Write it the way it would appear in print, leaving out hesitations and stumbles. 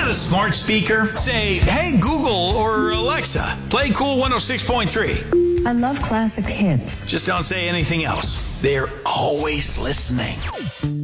got a smart speaker? Say, hey Google or Alexa, play Cool 106.3. I love classic hits. Just don't say anything else. They're always listening.